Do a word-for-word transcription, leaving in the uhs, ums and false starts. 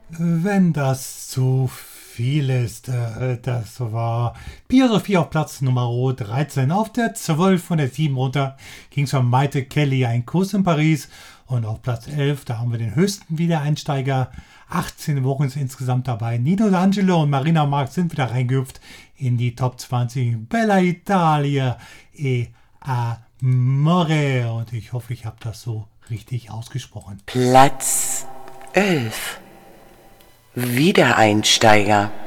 Wenn das zu viel ist, äh, das war Pia Sophie auf Platz Nummer dreizehn. Auf der zwölf von der sieben runter ging es von Maite Kelly, ein Kuss in Paris. Und auf Platz elf, da haben wir den höchsten Wiedereinsteiger. achtzehn Wochen sind insgesamt dabei. Nino D'Angelo und Marina Marx sind wieder reingehüpft in die Top zwanzig. Bella Italia e Amore. Und ich hoffe, ich habe das so richtig ausgesprochen. Platz elf. Wiedereinsteiger.